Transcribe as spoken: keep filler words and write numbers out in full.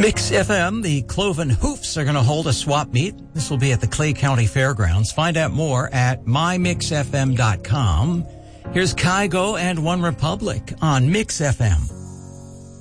Mix F M, the Cloven Hoofs are going to hold a swap meet. This will be at the Clay County Fairgrounds. Find out more at my mix f m dot com. Here's Kygo and One Republic on Mix F M.